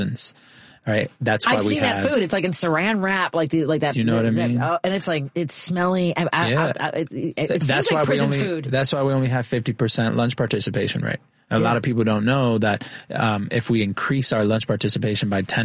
Right. That's why I've seen that food. It's like in saran wrap, like that. You know what I mean? And it's like, it's smelly. It seems like prison food. That's why we only have 50% lunch participation rate. A lot of people don't know that if we increase our lunch participation by 10%,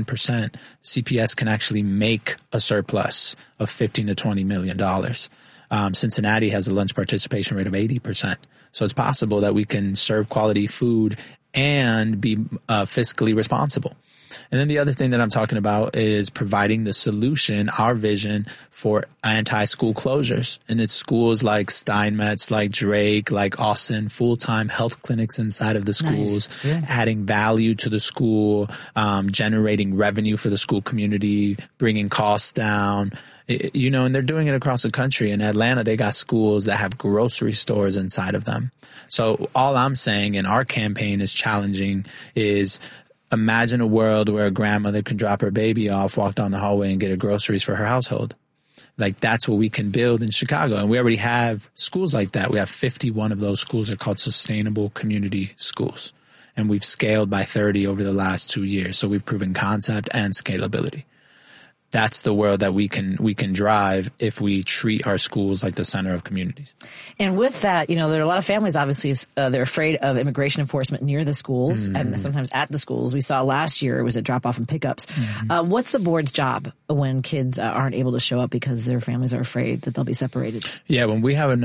CPS can actually make a surplus of $15 to $20 million. Cincinnati has a lunch participation rate of 80%. So it's possible that we can serve quality food and be fiscally responsible. And then the other thing that I'm talking about is providing the solution, our vision for anti-school closures. And it's schools like Steinmetz, like Drake, like Austin, full-time health clinics inside of the schools, adding value to the school, generating revenue for the school community, bringing costs down. You know, and they're doing it across the country. In Atlanta, they got schools that have grocery stores inside of them. So all I'm saying in our campaign is challenging is imagine a world where a grandmother can drop her baby off, walk down the hallway and get her groceries for her household. Like that's what we can build in Chicago. And we already have schools like that. We have 51 of those schools are called sustainable community schools. And we've scaled by 30 over the last 2 years. So we've proven concept and scalability. That's the world that we can drive if we treat our schools like the center of communities. And with that, you know, there are a lot of families, obviously, they're afraid of immigration enforcement near the schools and sometimes at the schools. We saw last year it was a drop-off and pickups. What's the board's job when kids aren't able to show up because their families are afraid that they'll be separated? Yeah, when we have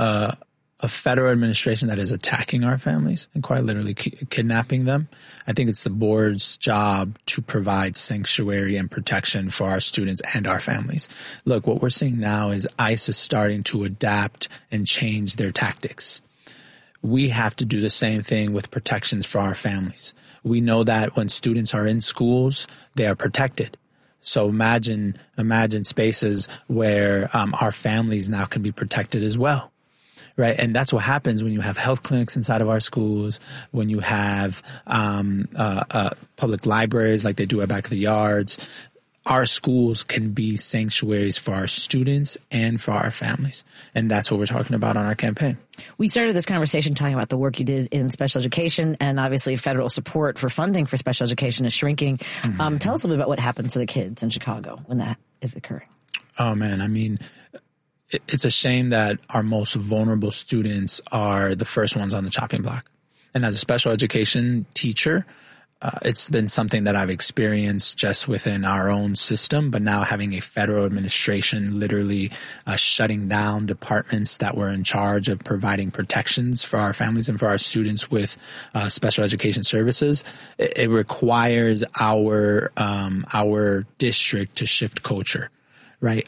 a federal administration that is attacking our families and quite literally kidnapping them, I think it's the board's job to provide sanctuary and protection for our students and our families. Look, what we're seeing now is ICE is starting to adapt and change their tactics. We have to do the same thing with protections for our families. We know that when students are in schools, they are protected. So imagine spaces where our families now can be protected as well. Right. And that's what happens when you have health clinics inside of our schools, when you have public libraries like they do at Back of the Yards. Our schools can be sanctuaries for our students and for our families. And that's what we're talking about on our campaign. We started this conversation talking about the work you did in special education, and obviously federal support for funding for special education is shrinking. Tell us a little bit about what happens to the kids in Chicago when that is occurring. Oh, man. I mean, it's a shame that our most vulnerable students are the first ones on the chopping block. And as a special education teacher, it's been something that I've experienced just within our own system, but now having a federal administration literally shutting down departments that were in charge of providing protections for our families and for our students with special education services, it requires our district to shift culture, right?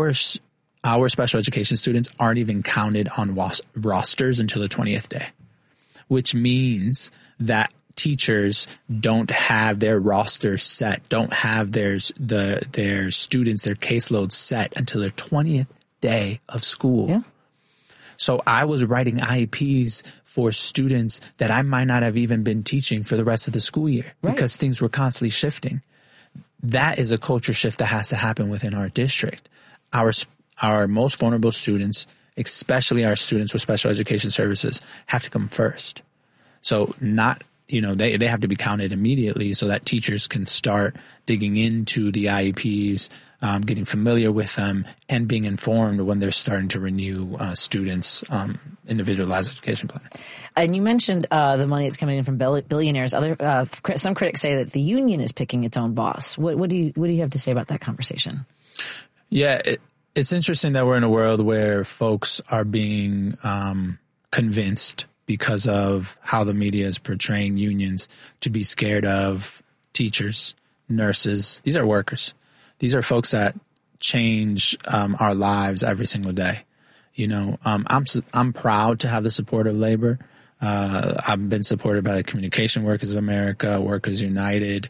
Our special education students aren't even counted on rosters until the 20th day, which means that teachers don't have their roster set, don't have their students, their caseload set until the 20th day of school. Yeah. So I was writing IEPs for students that I might not have even been teaching for the rest of the school year because things were constantly shifting. That is a culture shift that has to happen within our district. Our most vulnerable students, especially our students with special education services, have to come first. So they have to be counted immediately so that teachers can start digging into the IEPs, getting familiar with them, and being informed when they're starting to renew students' individualized education plan. And you mentioned the money that's coming in from billionaires. Some critics say that the union is picking its own boss. What do you have to say about that conversation? Yeah, it's interesting that we're in a world where folks are being convinced because of how the media is portraying unions to be scared of teachers, nurses. These are workers. These are folks that change our lives every single day. You know, I'm proud to have the support of labor. I've been supported by the Communication Workers of America, Workers United,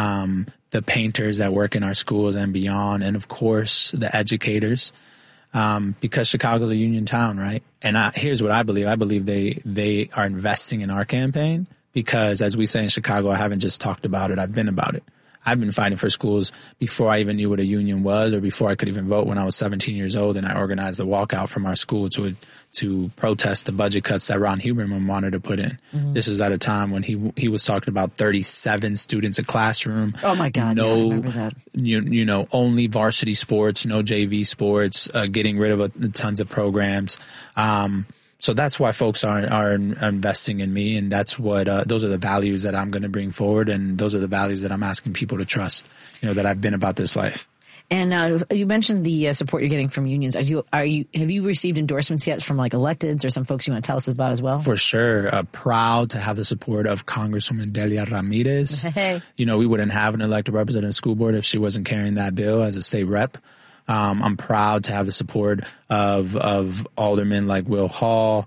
the painters that work in our schools and beyond, and of course the educators, because Chicago's a union town, right? And here's what I believe. I believe they are investing in our campaign because, as we say in Chicago, I haven't just talked about it, I've been about it. I've been fighting for schools before I even knew what a union was or before I could even vote when I was 17 years old. And I organized a walkout from our school to protest the budget cuts that Ron Huberman wanted to put in. Mm-hmm. This is at a time when he was talking about 37 students a classroom. Oh my God. No, yeah, I remember that. You know, only varsity sports, no JV sports, getting rid of tons of programs. So that's why folks are investing in me, and that's what those are the values that I'm going to bring forward, and those are the values that I'm asking people to trust. You know, that I've been about this life. And you mentioned the support you're getting from unions. Have you received endorsements yet from like electeds or some folks you want to tell us about as well? For sure, proud to have the support of Congresswoman Delia Ramirez. Hey. You know, we wouldn't have an elected representative school board if she wasn't carrying that bill as a state rep. I'm proud to have the support of aldermen like Will Hall,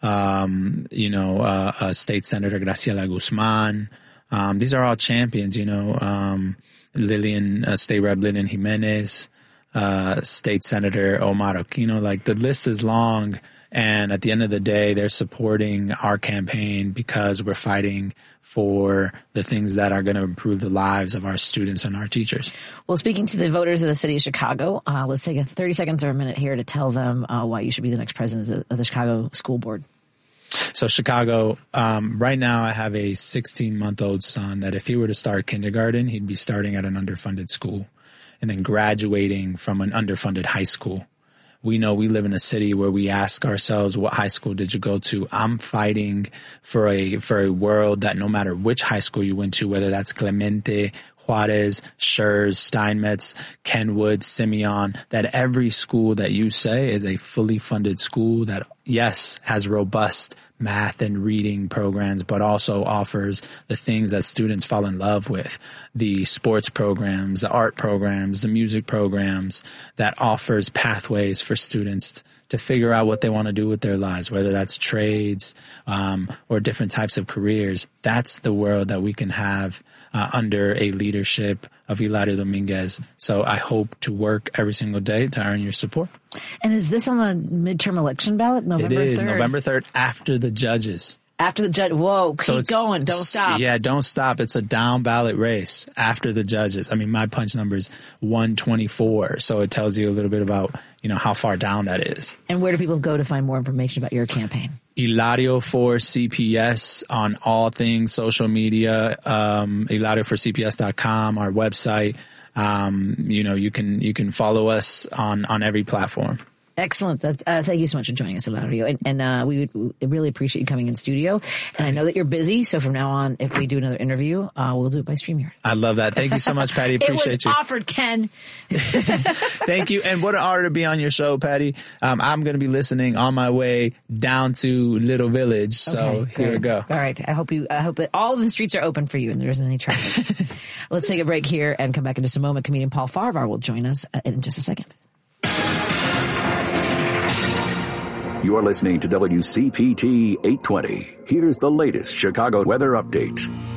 State Senator Graciela Guzman. These are all champions, you know, State Rep Lillian Jimenez, State Senator Omar Aquino. Like, the list is long. And at the end of the day, they're supporting our campaign because we're fighting for the things that are going to improve the lives of our students and our teachers. Well, speaking to the voters of the city of Chicago, let's take 30 seconds or a minute here to tell them why you should be the next president of the Chicago School Board. So Chicago, right now I have a 16-month-old son that if he were to start kindergarten, he'd be starting at an underfunded school and then graduating from an underfunded high school. We know we live in a city where we ask ourselves, what high school did you go to? I'm fighting for a world that no matter which high school you went to, whether that's Clemente, Juarez, Schurz, Steinmetz, Kenwood, Simeon, that every school that you say is a fully funded school that, yes, has robust math and reading programs, but also offers the things that students fall in love with, the sports programs, the art programs, the music programs, that offers pathways for students to figure out what they want to do with their lives, whether that's trades or different types of careers. That's the world that we can have under a leadership of Hilario Dominguez. So I hope to work every single day to earn your support. And is this on the midterm election ballot, November 3rd? It is November 3rd after the judges. After the judge, whoa, keep going, don't stop. Yeah, don't stop. It's a down ballot race after the judges. I mean, my punch number is 124, so it tells you a little bit about, you know, how far down that is. And where do people go to find more information about your campaign? Hilario for CPS on all things social media, hilarioforcps.com, our website. You can follow us on every platform. Excellent. Thank you so much for joining us, Hilario. And we would really appreciate you coming in studio. And I know that you're busy, so from now on, if we do another interview, we'll do it by StreamYard. I love that. Thank you so much, Patty. Appreciate you. It was offered, Ken. Thank you. And what an honor to be on your show, Patty. I'm going to be listening on my way down to Little Village. So here we go. All right. I hope that all of the streets are open for you and there isn't any traffic. Let's take a break here and come back in just a moment. Comedian Paul Farahvar will join us in just a second. You are listening to WCPT 820. Here's the latest Chicago weather update.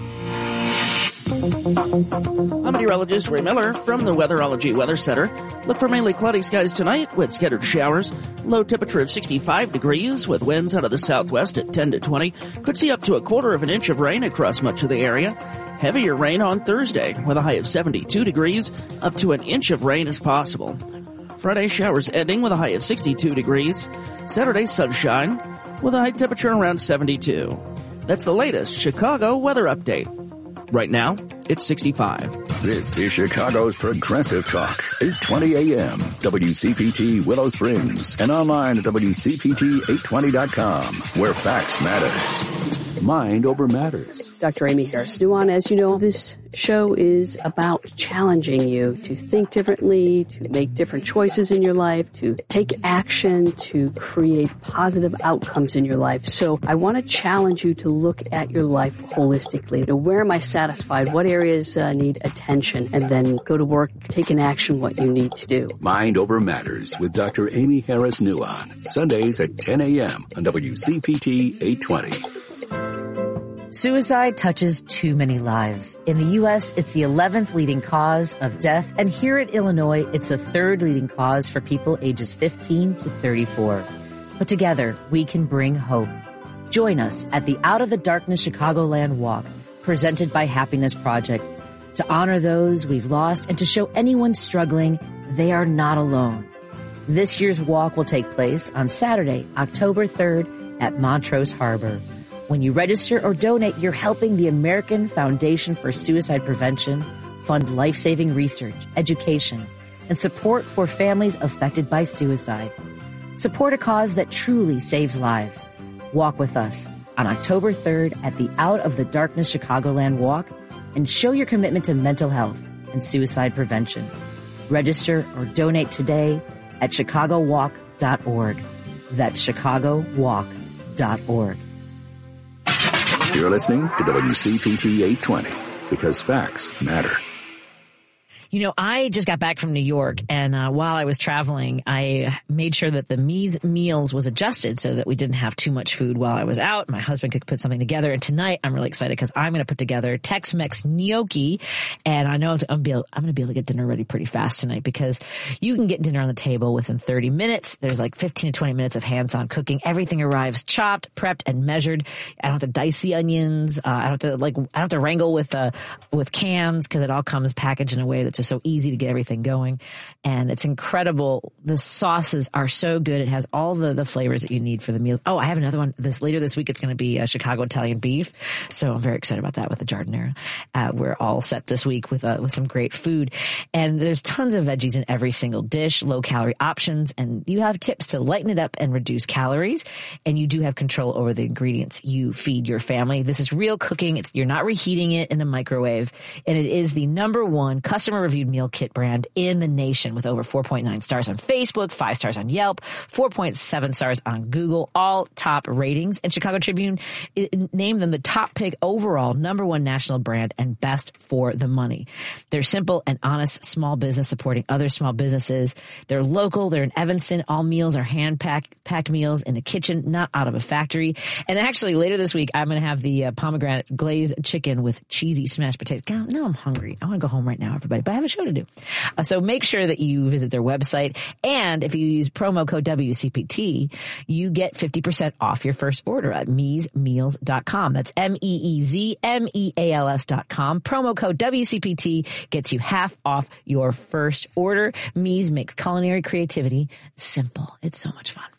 I'm meteorologist Ray Miller from the Weatherology Weather Center. Look for mainly cloudy skies tonight with scattered showers. Low temperature of 65 degrees with winds out of the southwest at 10 to 20. Could see up to 1/4 inch of rain across much of the area. Heavier rain on Thursday with a high of 72 degrees. Up to 1 inch of rain is possible. Friday, showers ending with a high of 62 degrees. Saturday, sunshine with a high temperature around 72. That's the latest Chicago weather update. Right now, it's 65. This is Chicago's Progressive Talk, 820 AM, WCPT Willow Springs, and online at WCPT820.com, where facts matter. Mind over matters. Dr. Amy Harris Nuon, as you know, this show is about challenging you to think differently, to make different choices in your life, to take action, to create positive outcomes in your life. So I want to challenge you to look at your life holistically. Where am I satisfied? What areas need attention? And then go to work, take in action what you need to do. Mind over matters with Dr. Amy Harris Nuon. Sundays at 10 a.m. on WCPT 820. Suicide touches too many lives. In the U.S., it's the 11th leading cause of death, and here in Illinois, it's the 3rd leading cause for people ages 15 to 34. But together, we can bring hope. Join us at the Out of the Darkness Chicagoland Walk, presented by Happiness Project. to honor those we've lost, and to show anyone struggling they are not alone. This year's walk will take place on Saturday, October 3rd at Montrose Harbor. When you register or donate, you're helping the American Foundation for Suicide Prevention fund life-saving research, education, and support for families affected by suicide. Support a cause that truly saves lives. Walk with us on October 3rd at the Out of the Darkness Chicagoland Walk and show your commitment to mental health and suicide prevention. Register or donate today at chicagowalk.org. That's chicagowalk.org. You're listening to WCPT 820 because facts matter. You know, I just got back from New York, and while I was traveling, I made sure that the meals was adjusted so that we didn't have too much food while I was out. My husband could put something together, and tonight I'm really excited because I'm going to put together Tex-Mex gnocchi, and I know I'm going to be able to get dinner ready pretty fast tonight because you can get dinner on the table within 30 minutes. There's like 15 to 20 minutes of hands-on cooking. Everything arrives chopped, prepped, and measured. I don't have to dice the onions. I don't have to wrangle with cans because it all comes packaged in a way that's just so easy to get everything going. And it's incredible. The sauces are so good. It has all the flavors that you need for the meals. Oh, I have another one later this week. It's going to be Chicago Italian beef. So I'm very excited about that with the giardiniera. We're all set this week with some great food. And there's tons of veggies in every single dish, low calorie options. And you have tips to lighten it up and reduce calories. And you do have control over the ingredients you feed your family. This is real cooking. You're not reheating it in a microwave. And it is the #1 customer reviewed meal kit brand in the nation with over 4.9 stars on Facebook, 5 stars on Yelp, 4.7 stars on Google, all top ratings. And Chicago Tribune named them the top pick overall, #1 national brand and best for the money. They're simple and honest small business supporting other small businesses. They're local. They're in Evanston. All meals are hand-packed meals in a kitchen, not out of a factory. And actually later this week, I'm going to have the pomegranate glazed chicken with cheesy smashed potatoes. God, now I'm hungry. I want to go home right now, everybody. But I have a show to do. So make sure that you visit their website. And if you use promo code WCPT, you get 50% off your first order at meesmeals.com. That's MEEZMEALS.com. Promo code WCPT gets you half off your first order. Mees makes culinary creativity simple. It's so much fun.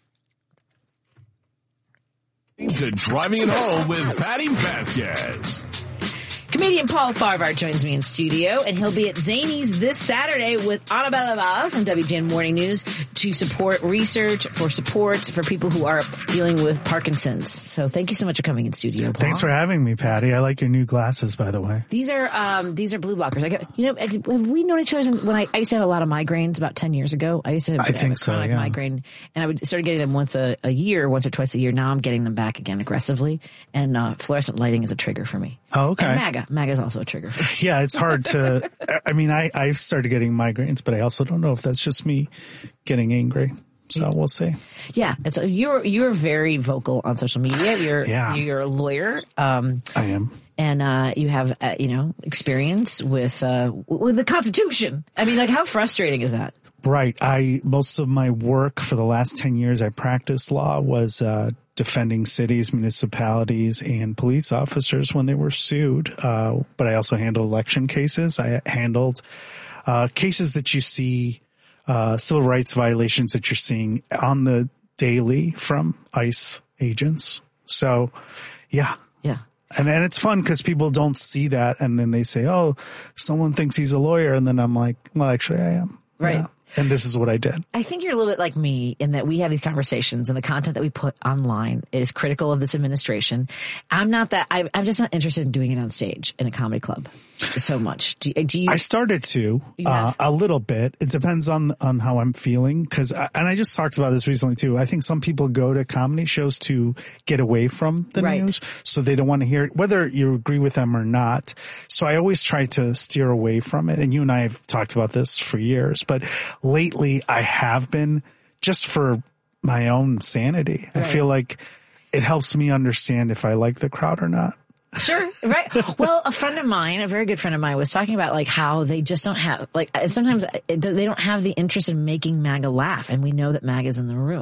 To Driving It Home with Patty Vasquez. Comedian Paul Farvar joins me in studio, and he'll be at Zanies this Saturday with Annabella Val from WGN Morning News to support research for supports for people who are dealing with Parkinson's. So thank you so much for coming in studio, Paul. Thanks for having me, Patty. I like your new glasses, by the way. These are blue blockers. Have we known each other when I used to have a lot of migraines about 10 years ago? I used to have a chronic migraine, and I would start getting them once or twice a year. Now I'm getting them back again aggressively, and fluorescent lighting is a trigger for me. Oh, okay. And MAGA is also a trigger for me. Yeah, it's hard to, I started getting migraines, but I also don't know if that's just me getting angry. So we'll see. Yeah, you're very vocal on social media. You're a lawyer. I am. And you have experience with the Constitution. I mean, how frustrating is that? Right. Most of my work for the last 10 years I practiced law was defending cities, municipalities, and police officers when they were sued. But I also handled election cases. I handled cases that you see, civil rights violations that you're seeing on the daily from ICE agents. So, yeah. Yeah. And it's fun because people don't see that, and then they say, oh, someone thinks he's a lawyer, and then I'm like, well, actually I am. Right. Yeah. And this is what I did. I think you're a little bit like me in that we have these conversations and the content that we put online is critical of this administration. I'm just not interested in doing it on stage in a comedy club so much. Do you? I started to a little bit. It depends on how I'm feeling. And I just talked about this recently too. I think some people go to comedy shows to get away from the news. So they don't want to hear it, whether you agree with them or not. So I always try to steer away from it. And you and I have talked about this for years, but lately I have been, just for my own sanity. Right. I feel like it helps me understand if I like the crowd or not. Sure. Right. Well, a friend of mine, a very good friend of mine, was talking about how they just don't have, sometimes they don't have the interest in making MAGA laugh. And we know that MAGA's in the room.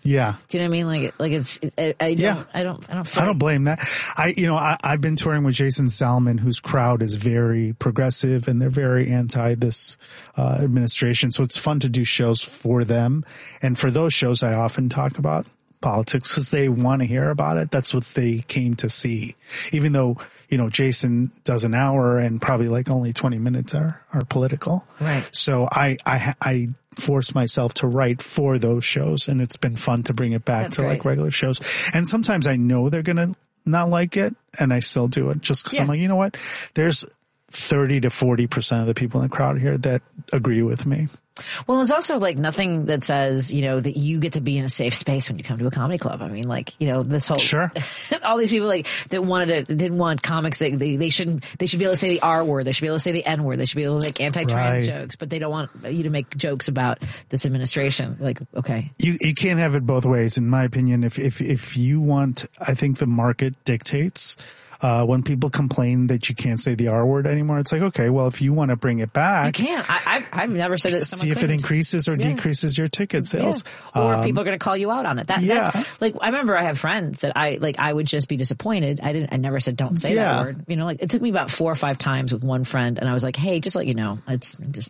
Yeah. Do you know what I mean? Like it's, I don't blame that. I've been touring with Jason Salmon, whose crowd is very progressive and they're very anti this administration. So it's fun to do shows for them. And for those shows, I often talk about politics because they want to hear about it. That's what they came to see. Even though, Jason does an hour and probably like only 20 minutes are political. Right. So I force myself to write for those shows, and it's been fun to bring it back to like regular shows. And sometimes I know they're going to not like it, and I still do it just because I'm like, you know what? There's 30 to 40% of the people in the crowd here that agree with me. Well, there's also like nothing that says, that you get to be in a safe space when you come to a comedy club. I mean, like, this whole, sure. all these people like that didn't want comics. They should be able to say the R word. They should be able to say the N word. They should be able to make anti-trans jokes, but they don't want you to make jokes about this administration. Like, okay. You can't have it both ways. In my opinion, if you want, I think the market dictates. When people complain that you can't say the R word anymore, it's like, okay, well, if you want to bring it back, you can't. I've never said that. See if it increases or decreases your ticket sales, or people are going to call you out on it. That's like, I remember I have friends that I would just be disappointed. I never said don't say that word. Like it took me about 4 or 5 times with one friend, and I was like, hey, just let you know, it's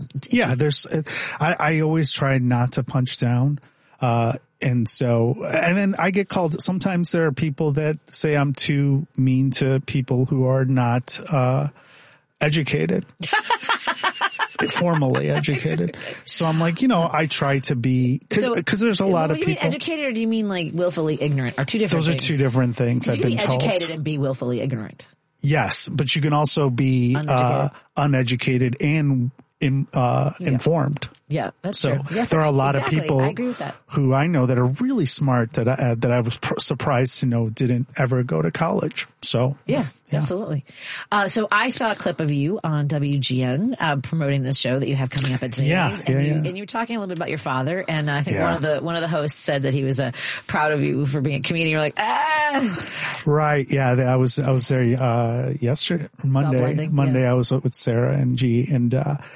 I always try not to punch down. And then I get called. Sometimes there are people that say I'm too mean to people who are not, educated, formally educated. So I'm like, I try to be, cause there's a lot of people. Do you mean educated or do you mean like willfully ignorant? Or two different things? Those are two different things. I've been told. You can be educated and be willfully ignorant. Yes, but you can also be, uneducated and, informed. Yeah, that's true. Yes, there are a lot of people I agree with that. who I know that are really smart that I was surprised to know didn't ever go to college. So yeah. Absolutely. So I saw a clip of you on WGN promoting this show that you have coming up at Zany's, and you were talking a little bit about your father, and I think one of the hosts said that he was proud of you for being a comedian. You're like, right, yeah. I was there yesterday, Monday. I was with Sarah and G, and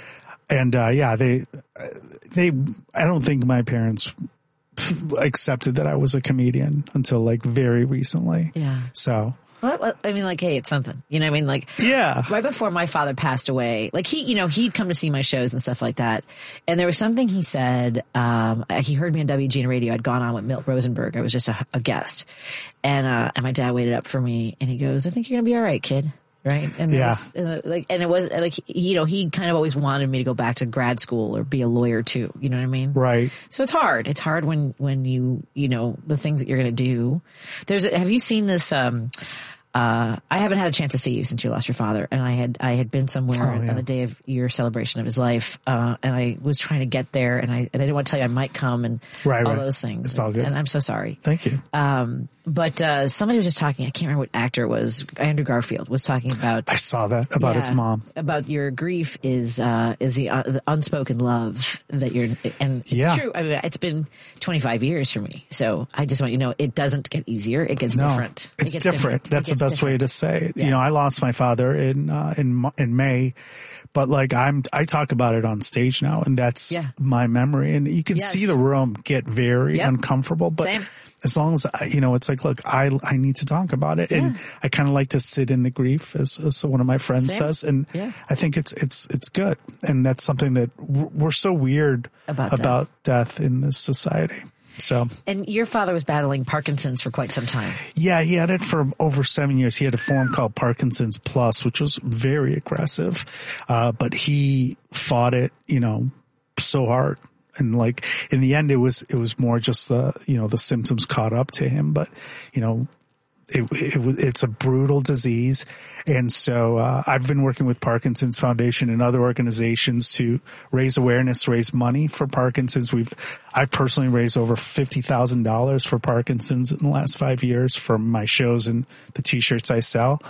they I don't think my parents accepted that I was a comedian until like very recently. Yeah. So. Well, I mean, like, hey, it's something. You know what I mean? Like, right before my father passed away, like he'd come to see my shows and stuff like that. And there was something he said, he heard me on WGN radio. I'd gone on with Milt Rosenberg. I was just a guest. And my dad waited up for me and he goes, I think you're going to be all right, kid. Right. And he kind of always wanted me to go back to grad school or be a lawyer too. You know what I mean? Right. So it's hard. It's hard when the things that you're going to do. Have you seen this, I haven't had a chance to see you since you lost your father, and I had been somewhere on the day of your celebration of his life, and I was trying to get there, and I didn't want to tell you I might come and all those things. It's all good. And I'm so sorry. Thank you. But somebody was just talking, I can't remember what actor it was, Andrew Garfield was talking about. I saw that, about his mom. About your grief is the unspoken love that you're, and it's true. I mean, it's been 25 years for me. So I just want you to know it doesn't get easier. It gets different. It's different. That's the best way to say it. Yeah. I lost my father in May. But like I talk about it on stage now, and that's my memory. And you can see the room get very uncomfortable. But as long as it's like, look, I need to talk about it, and I kind of like to sit in the grief, as one of my friends says, and I think it's good, and that's something that we're so weird about death in this society. So, and your father was battling Parkinson's for quite some time. Yeah, he had it for over 7 years. He had a form called Parkinson's Plus, which was very aggressive. But he fought it, so hard. And like in the end, it was more just the symptoms caught up to him. But, it's a brutal disease. And so, I've been working with Parkinson's Foundation and other organizations to raise awareness, raise money for Parkinson's. I've personally raised over $50,000 for Parkinson's in the last 5 years from my shows and the t-shirts I sell.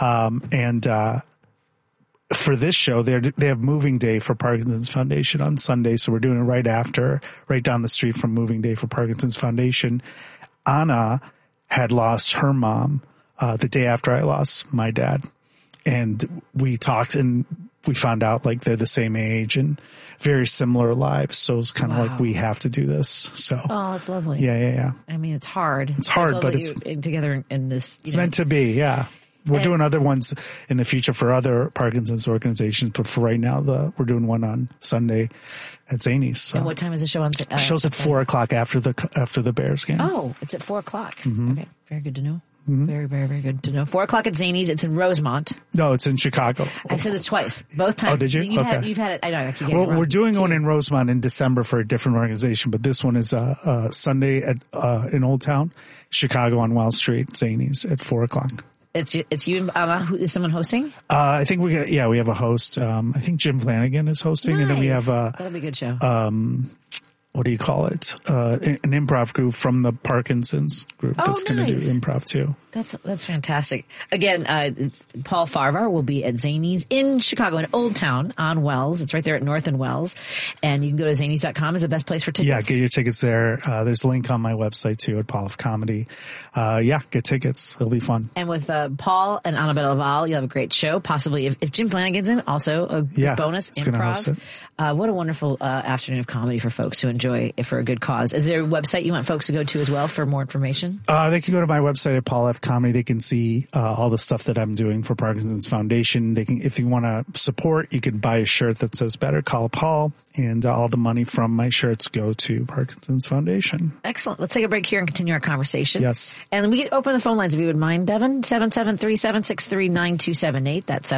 For this show, they have Moving Day for Parkinson's Foundation on Sunday. So we're doing it right down the street from Moving Day for Parkinson's Foundation. Anna had lost her mom the day after I lost my dad, and we talked, and we found out like they're the same age and very similar lives. So it's kind of like, we have to do this. So. Oh, it's lovely. Yeah. I mean, it's hard. It's hard, but it's together in this. It's meant to be. Yeah. We're doing other ones in the future for other Parkinson's organizations, but for right now, we're doing one on Sunday at Zanies. So. And what time is the show on? Show's at 4:00 after the Bears game. Oh, it's at 4:00. Mm-hmm. Okay, very good to know. Mm-hmm. Very, very, very good to know. 4:00 at Zanies. It's in Rosemont. No, it's in Chicago. I've said this twice. Both times. Oh, did you? You've had it. I know. I keep getting it wrong. We're doing one in Rosemont in December for a different organization, but this one is Sunday in Old Town, Chicago on Wells Street, Zanies at 4:00. It's you. Is someone hosting? I think we have a host. I think Jim Flanagan is hosting, nice. And then we have that'll be a good show. What do you call it? An improv group from the Parkinson's group that's going to do improv too. That's fantastic. Again, Paul Farvar will be at Zanies in Chicago, in Old Town on Wells. It's right there at North and Wells. And you can go to zanies.com is the best place for tickets. Yeah, get your tickets there. There's a link on my website too at Paul of Comedy. Get tickets. It'll be fun. And with Paul and Annabelle Laval, you'll have a great show. Possibly if Jim Flanagan's in, also a bonus improv. What a wonderful afternoon of comedy for folks who enjoy it for a good cause. Is there a website you want folks to go to as well for more information? They can go to my website at Paul F. Comedy. They can see all the stuff that I'm doing for Parkinson's Foundation. They can, if you want to support, you can buy a shirt that says "Better Call Paul," and all the money from my shirts go to Parkinson's Foundation. Excellent. Let's take a break here and continue our conversation. Yes. And we can open the phone lines if you would mind, Devin. 773-763-9278. That's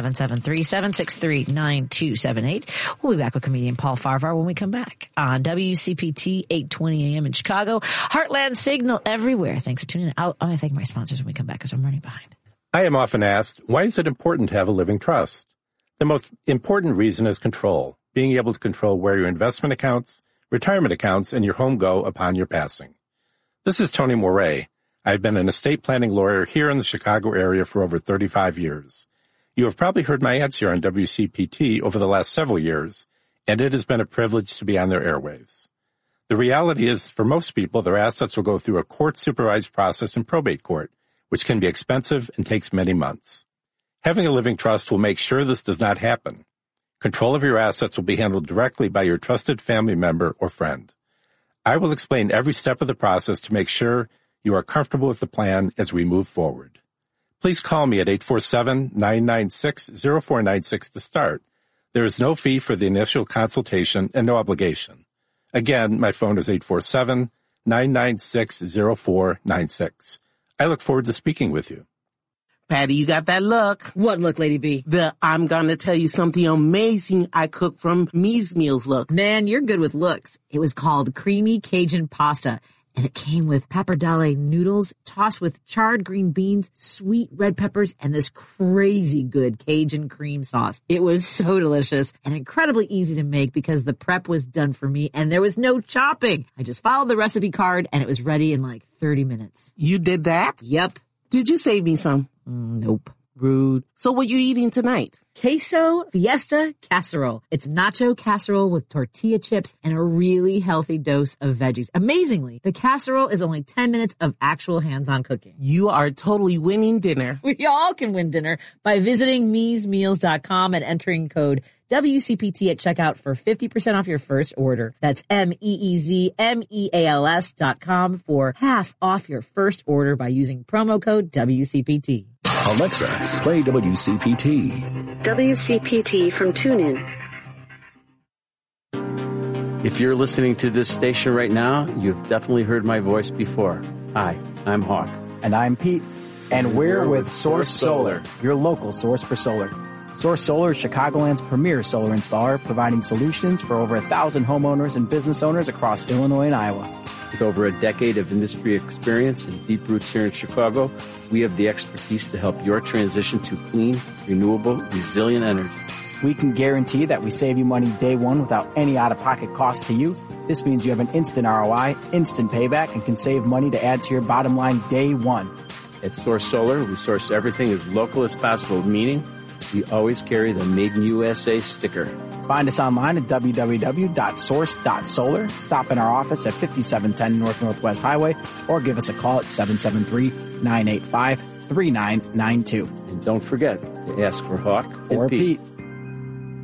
773-763-9278. We'll be back with comedian Paul Farvar when we come back on WCPT 820 AM in Chicago. Heartland Signal everywhere. Thanks for tuning in. I'm going to thank my sponsors when we come back because I'm running behind. I am often asked, why is it important to have a living trust? The most important reason is control. Being able to control where your investment accounts, retirement accounts, and your home go upon your passing. This is Tony Moret. I've been an estate planning lawyer here in the Chicago area for over 35 years. You have probably heard my ads here on WCPT over the last several years, and it has been a privilege to be on their airwaves. The reality is, for most people, their assets will go through a court-supervised process in probate court, which can be expensive and takes many months. Having a living trust will make sure this does not happen. Control of your assets will be handled directly by your trusted family member or friend. I will explain every step of the process to make sure you are comfortable with the plan as we move forward. Please call me at 847-996-0496 to start. There is no fee for the initial consultation and no obligation. Again, my phone is 847-996-0496. I look forward to speaking with you. Patty, you got that look. What look, Lady B? I'm going to tell you something amazing I cooked from Me's Meals look. Man, you're good with looks. It was called Creamy Cajun Pasta, and it came with pappardelle noodles tossed with charred green beans, sweet red peppers, and this crazy good Cajun cream sauce. It was so delicious and incredibly easy to make because the prep was done for me and there was no chopping. I just followed the recipe card and it was ready in like 30 minutes. You did that? Yep. Did you save me some? Nope. Rude. So what you eating tonight? Queso Fiesta Casserole. It's nacho casserole with tortilla chips and a really healthy dose of veggies. Amazingly, the casserole is only 10 minutes of actual hands-on cooking. You are totally winning dinner. We all can win dinner by visiting meesmeals.com and entering code WCPT at checkout for 50% off your first order. That's MEEZMEALS.com for half off your first order by using promo code WCPT. Alexa, play WCPT. WCPT from TuneIn. If you're listening to this station right now, you've definitely heard my voice before. Hi, I'm Hawk. And I'm Pete. And we're with Source Solar, your local source for solar. Source Solar is Chicagoland's premier solar installer, providing solutions for over 1,000 homeowners and business owners across Illinois and Iowa. With over a decade of industry experience and deep roots here in Chicago, we have the expertise to help your transition to clean, renewable, resilient energy. We can guarantee that we save you money day one without any out-of-pocket cost to you. This means you have an instant ROI, instant payback, and can save money to add to your bottom line day one. At Source Solar, we source everything as local as possible, meaning we always carry the Made in USA sticker. Find us online at www.source.solar. Stop in our office at 5710 North Northwest Highway or give us a call at 773-985-3992. 3992. And don't forget to ask for Hawk or Pete.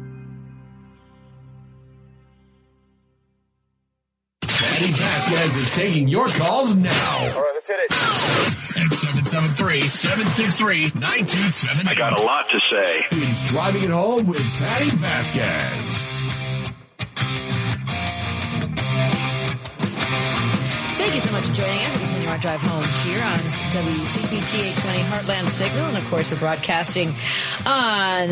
Patty Vasquez is taking your calls now. All right, let's hit it. At 773-763-9278. I got a lot to say. It's Driving It Home with Patty Vasquez. Thank you so much for joining us. We continue our drive home here on WCPT 820 Heartland Signal. And, of course, we're broadcasting on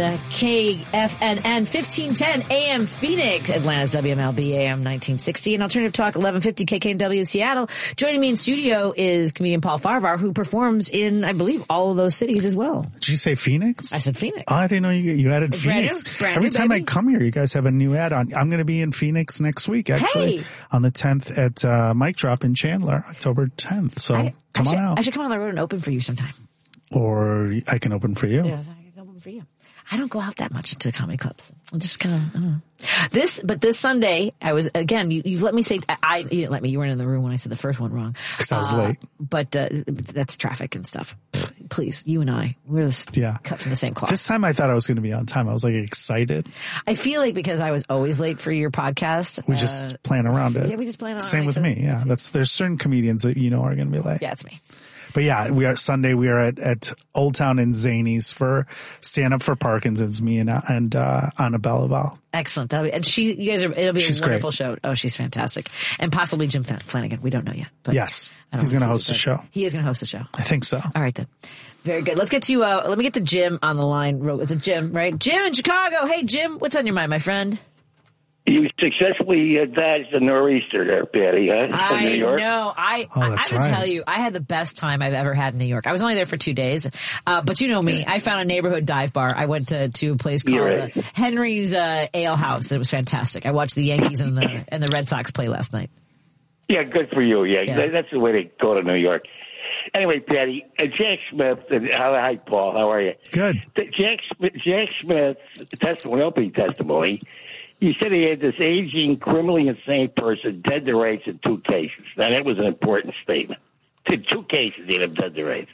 KFNN 1510 AM Phoenix, Atlanta's WMLB AM 1960, and Alternative Talk 1150 KKNW Seattle. Joining me in studio is comedian Paul Farvar, who performs in, I believe, all of those cities as well. Did you say Phoenix? I said Phoenix. Oh, I didn't know you added It's Phoenix. brand new, Every time baby. I come here, you guys have a new ad on. I'm going to be in Phoenix next week, actually, on the 10th at Mic Drop in Chandler, October 10th. So come on out. I should come on the road and open for you sometime. Or I can open for you. Yes, I can open for you. I don't go out that much to comedy clubs. I'm just kind of, I don't know. This Sunday, I was, again, you've let me say, you didn't let me, you weren't in the room when I said the first one wrong. Because I was late. But that's traffic and stuff. Please, you and I, we're cut from the same cloth. This time I thought I was going to be on time. I was like excited. I feel like because I was always late for your podcast. We just plan around it. Yeah, we just plan around it. Same with me. Yeah. There's certain comedians that you know are going to be late. Yeah, it's me. But yeah, Sunday we are at Old Town in Zanies for Stand Up for Parkinson's, me and Annabella Val. Excellent. It'll be a She's wonderful great. show. Oh, she's fantastic. And possibly Jim Flanagan. We don't know yet. But Yes. I don't He's want going to to host the show. He is going to host the show. I think so. All right then. Very good. Let's get to, let me get to Jim on the line. It's a Jim, right? Jim in Chicago. Hey, Jim, what's on your mind, my friend? You successfully dodged a nor'easter there, Patty, huh? I New York. know. I would tell you, I had the best time I've ever had in New York. I was only there for 2 days, but you know me. I found a neighborhood dive bar. I went to a place called Henry's Ale House. It was fantastic. I watched the Yankees and the Red Sox play last night. Yeah, good for you. Yeah, that's the way to go to New York. Anyway, Patty, Jack Smith, hi, Paul, how are you? Good. Jack Smith's opening testimony, he said he had this aging, criminally insane person dead to rights in 2 cases. Now, that was an important statement. In 2 cases, he had him dead to rights.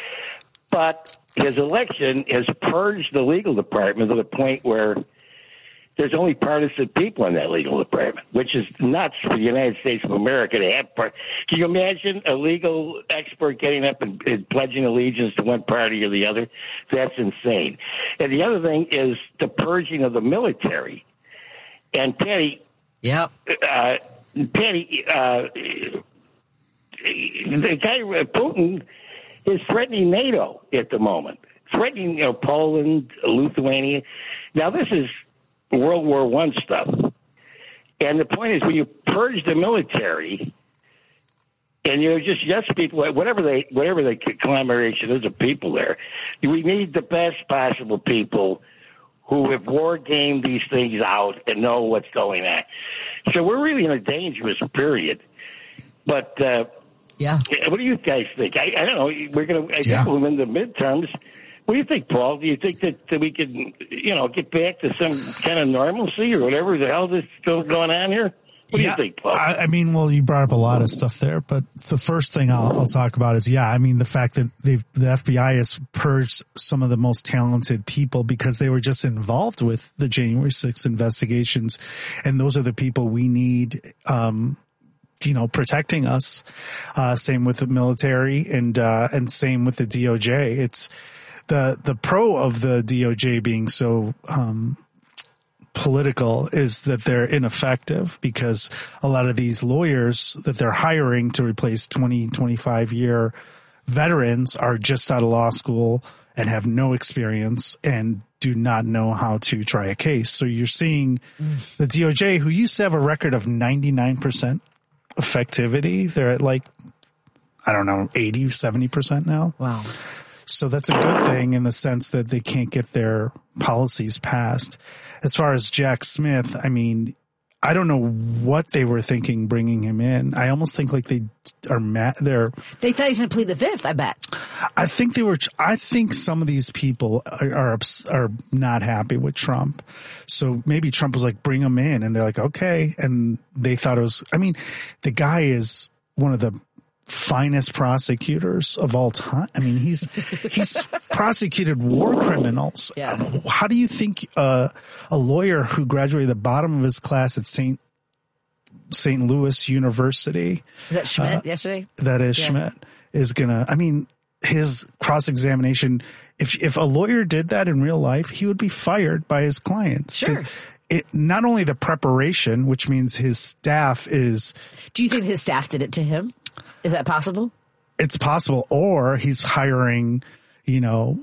But his election has purged the legal department to the point where there's only partisan people in that legal department, which is nuts for the United States of America to have. Can you imagine a legal expert getting up and pledging allegiance to one party or the other? That's insane. And the other thing is the purging of the military. And Patty, the guy Putin is threatening NATO at the moment, threatening Poland, Lithuania. Now this is World War I stuff, and the point is when you purge the military, and just yes people, whatever the conglomeration is of people there, we need the best possible people who have war gamed these things out and know what's going on. So we're really in a dangerous period. But what do you guys think? I don't know. We're going to. I think we'll win the midterms. What do you think, Paul? Do you think that we can, get back to some kind of normalcy or whatever the hell is still going on here? What do you think, Paul? I mean, well, you brought up a lot of stuff there, but the first thing I'll talk about is, the fact that the FBI has purged some of the most talented people because they were just involved with the January 6th investigations. And those are the people we need, protecting us. Same with the military and same with the DOJ. It's the pro of the DOJ being so, political is that they're ineffective because a lot of these lawyers that they're hiring to replace 20, 25-year veterans are just out of law school and have no experience and do not know how to try a case. So you're seeing the DOJ, who used to have a record of 99% effectivity, they're at 80, 70% now. Wow. So that's a good thing in the sense that they can't get their policies passed. As far as Jack Smith, I mean, I don't know what they were thinking bringing him in. I almost think they are mad. They thought he was going to plead the fifth, I bet. I think some of these people are not happy with Trump. So maybe Trump was like, bring him in. And they're like, okay. And they thought it was, the guy is one of the finest prosecutors of all time. I mean, he's prosecuted war criminals. Yeah. How do you think a lawyer who graduated the bottom of his class at St. St. Louis University. Is that Schmidt yesterday? That is Schmidt is gonna, I mean, his cross-examination, if a lawyer did that in real life, he would be fired by his clients. Sure. Not only the preparation, which means his staff is. Do you think his staff did it to him? Is that possible? It's possible. Or he's hiring, you know,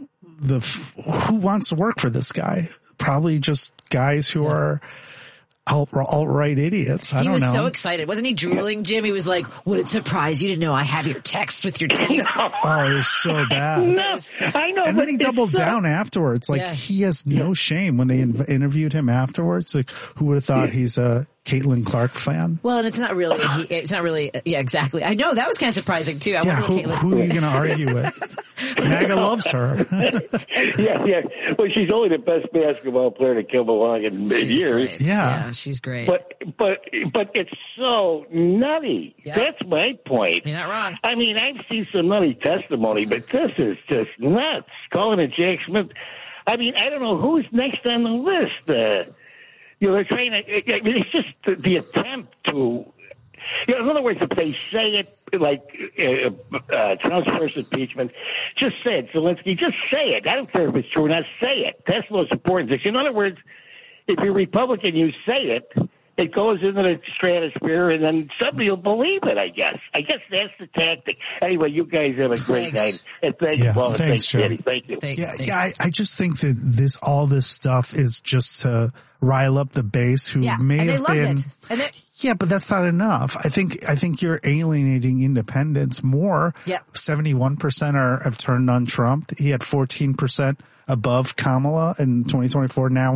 who wants to work for this guy? Probably just guys who are alt-right idiots. I don't know. He was so excited. Wasn't he drooling, Jim? He was like, would it surprise you to know I have your texts with your team? Oh, it was so bad. No, I know. And then he doubled down afterwards. Like, he has no shame when they interviewed him afterwards. Like, who would have thought he's a Caitlin Clark fan? Well, and it's not really, yeah, exactly. I know, that was kind of surprising too. Who are you going to argue with? MAGA loves her. Yeah. Well, she's only the best basketball player to come along in years. Great. Yeah, she's great. But it's so nutty. Yeah. That's my point. You're not wrong. I mean, I've seen some nutty testimony, but this is just nuts. Calling it Jack Smith. I mean, I don't know who's next on the list. They're trying to. I mean, it's just the attempt to. In other words, if they say it like Trump's first impeachment, just say it. Zelensky, just say it. I don't care if it's true or not. Say it. That's the most important thing. In other words, if you're Republican, you say it. It goes into the stratosphere, and then somebody will believe it, I guess. I guess that's the tactic. Anyway, you guys have a great night. And thanks, Paul. Thanks, Joe. Thank you. I just think that all this stuff is just to rile up the base who may have been. Yeah, but that's not enough. I think you're alienating independents more. Yeah. 71% have turned on Trump. He had 14% above Kamala in 2024. Now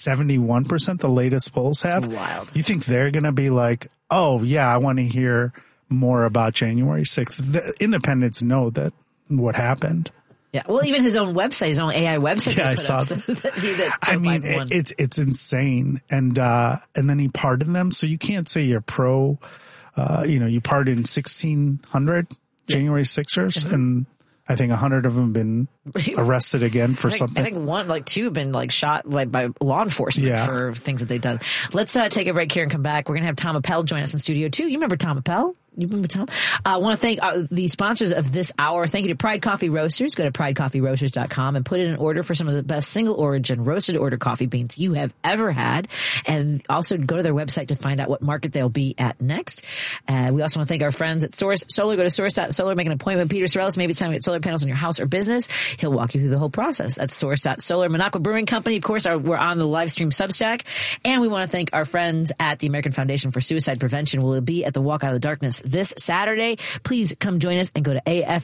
71%, the latest polls have. Wild. You think they're going to be like, oh yeah, I want to hear more about January 6th. The independents know that what happened. Yeah. Well, even his own website, his own AI website. Yeah, I saw that. I mean, it's insane. And then he pardoned them. So you can't say you're pro, you pardoned 1,600 January 6ers and I think 100 of them have been arrested again for something. I think two have been shot by law enforcement for things that they've done. Let's take a break here and come back. We're going to have Tom Appel join us in studio too. You remember Tom Appel? You remember Tom? I want to thank the sponsors of this hour. Thank you to Pride Coffee Roasters. Go to pridecoffeeroasters.com and put in an order for some of the best single origin roasted order coffee beans you have ever had. And also go to their website to find out what market they'll be at next. We also want to thank our friends at Source Solar. Go to source.solar, make an appointment with Peter Sorrellis. Maybe it's time to get solar panels on your house or business. He'll walk you through the whole process. That's source.solar. Minocqua Brewing Company, of course, we're on the live stream Substack. And we want to thank our friends at the American Foundation for Suicide Prevention. We'll be at the Walk Out of the Darkness this Saturday. Please come join us and go to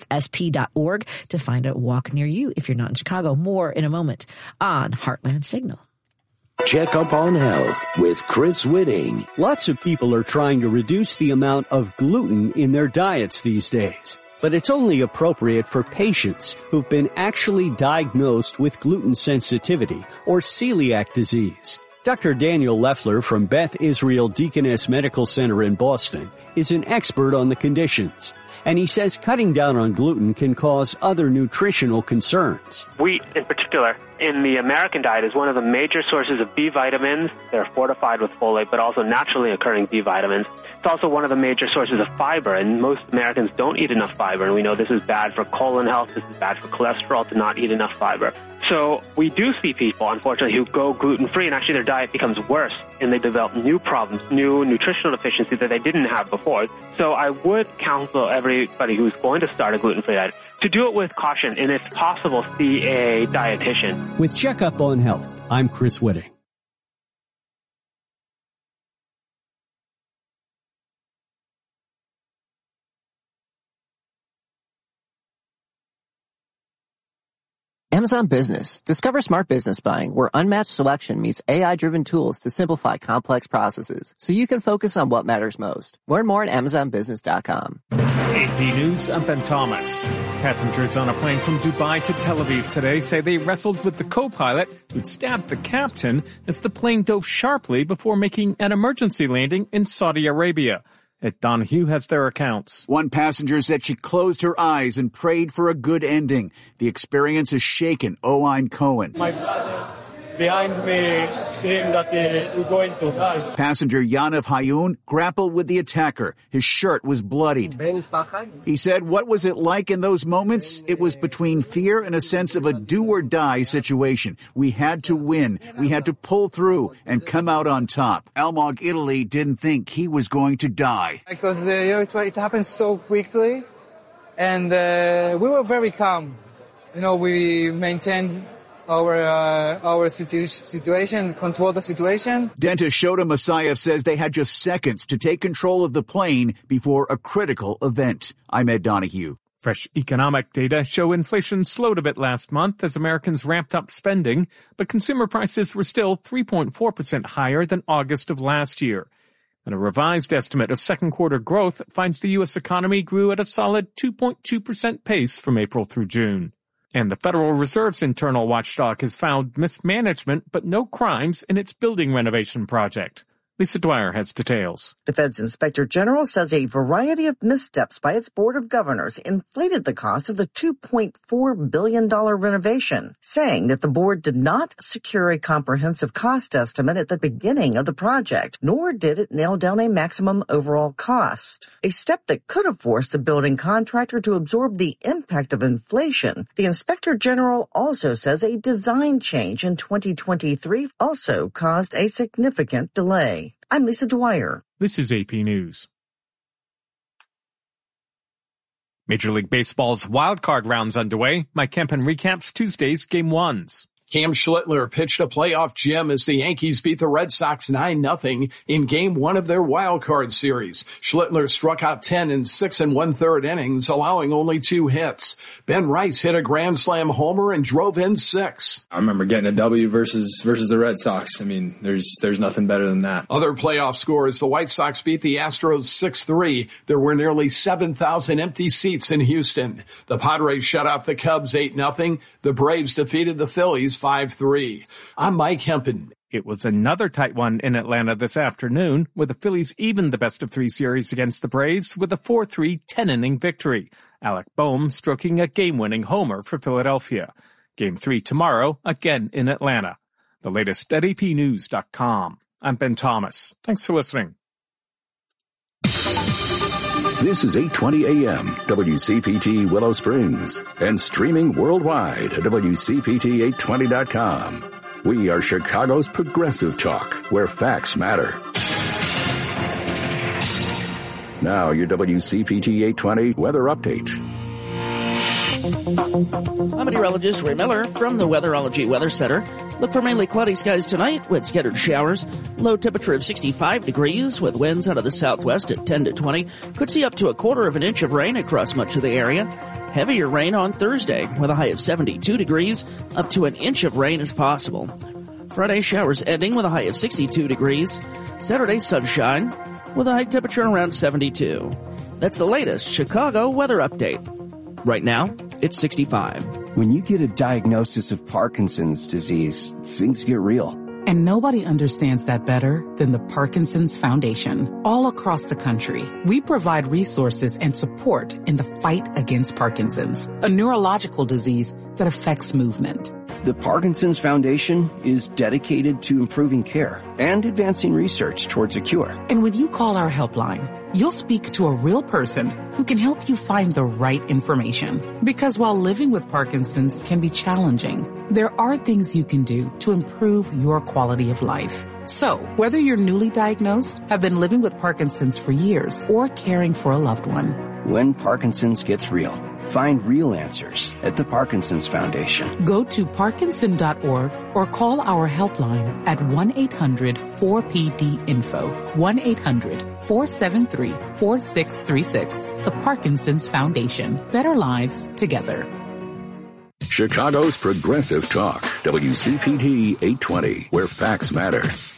afsp.org to find a walk near you if you're not in Chicago. More in a moment on Heartland Signal. Check up on health with Chris Whitting. Lots of people are trying to reduce the amount of gluten in their diets these days. But it's only appropriate for patients who've been actually diagnosed with gluten sensitivity or celiac disease. Dr. Daniel Leffler from Beth Israel Deaconess Medical Center in Boston is an expert on the conditions. And he says cutting down on gluten can cause other nutritional concerns. Wheat, in particular, in the American diet is one of the major sources of B vitamins. They're fortified with folate, but also naturally occurring B vitamins. It's also one of the major sources of fiber, and most Americans don't eat enough fiber. And we know this is bad for colon health. This is bad for cholesterol to not eat enough fiber. So we do see people, unfortunately, who go gluten-free, and actually their diet becomes worse, and they develop new problems, new nutritional deficiencies that they didn't have before. So I would counsel everybody who's going to start a gluten-free diet to do it with caution, and if possible, see a dietitian. With Checkup on Health, I'm Chris Whitting. Amazon Business. Discover smart business buying where unmatched selection meets AI-driven tools to simplify complex processes so you can focus on what matters most. Learn more at AmazonBusiness.com. AP News, I'm Ben Thomas. Passengers on a plane from Dubai to Tel Aviv today say they wrestled with the co-pilot who'd stabbed the captain as the plane dove sharply before making an emergency landing in Saudi Arabia. Ed Donahue has their accounts. One passenger said she closed her eyes and prayed for a good ending. The experience has shaken Owen Cohen. My brother behind me screamed that we're going to die. Passenger Yaniv Hayun grappled with the attacker. His shirt was bloodied. He said, what was it like in those moments? It was between fear and a sense of a do-or-die situation. We had to win. We had to pull through and come out on top. Almog Italy didn't think he was going to die. Because it happened so quickly, and we were very calm. We maintained our situation, control the situation. Dentist Shota Masayev says they had just seconds to take control of the plane before a critical event. I'm Ed Donahue. Fresh economic data show inflation slowed a bit last month as Americans ramped up spending, but consumer prices were still 3.4% higher than August of last year. And a revised estimate of second quarter growth finds the U.S. economy grew at a solid 2.2% pace from April through June. And the Federal Reserve's internal watchdog has found mismanagement but no crimes in its building renovation project. Lisa Dwyer has details. The Fed's Inspector General says a variety of missteps by its Board of Governors inflated the cost of the $2.4 billion renovation, saying that the board did not secure a comprehensive cost estimate at the beginning of the project, nor did it nail down a maximum overall cost, a step that could have forced the building contractor to absorb the impact of inflation. The Inspector General also says a design change in 2023 also caused a significant delay. I'm Lisa Dwyer. This is AP News. Major League Baseball's wildcard round's underway. Mike Kempen recaps Tuesday's Game 1s. Cam Schlittler pitched a playoff gem as the Yankees beat the Red Sox 9-0 in Game 1 of their wild card series. Schlittler struck out 10 in 6 1/3 innings, allowing only 2 hits. Ben Rice hit a grand slam homer and drove in 6. I remember getting a W versus the Red Sox. I mean, there's nothing better than that. Other playoff scores: the White Sox beat the Astros 6-3. There were nearly 7,000 empty seats in Houston. The Padres shut out the Cubs 8-0. The Braves defeated the Phillies 5-3. I'm Mike Kempen. It was another tight one in Atlanta this afternoon, where the Phillies evened the best-of-3 series against the Braves with a 4-3 10-inning victory. Alec Boehm stroking a game-winning homer for Philadelphia. Game 3 tomorrow, again in Atlanta. The latest at apnews.com. I'm Ben Thomas. Thanks for listening. This is 820 AM, WCPT Willow Springs, and streaming worldwide at WCPT820.com. We are Chicago's progressive talk, where facts matter. Now, your WCPT 820 weather update. I'm meteorologist Ray Miller from the Weatherology Weather Center. Look for mainly cloudy skies tonight with scattered showers. Low temperature of 65 degrees with winds out of the southwest at 10 to 20. Could see up to 1/4 inch of rain across much of the area. Heavier rain on Thursday with a high of 72 degrees. Up to 1 inch of rain is possible. Friday showers ending with a high of 62 degrees. Saturday sunshine with a high temperature around 72. That's the latest Chicago weather update. Right now, it's 65. When you get a diagnosis of Parkinson's disease, things get real. And nobody understands that better than the Parkinson's Foundation. All across the country, we provide resources and support in the fight against Parkinson's, a neurological disease that affects movement. The Parkinson's Foundation is dedicated to improving care and advancing research towards a cure. And when you call our helpline, you'll speak to a real person who can help you find the right information. Because while living with Parkinson's can be challenging, there are things you can do to improve your quality of life. So, whether you're newly diagnosed, have been living with Parkinson's for years, or caring for a loved one, when Parkinson's gets real, find real answers at the Parkinson's Foundation. Go to Parkinson.org or call our helpline at 1-800-4PD-INFO, 1-800-473-4636. The Parkinson's Foundation. Better lives together. Chicago's progressive talk, WCPT 820, where facts matter.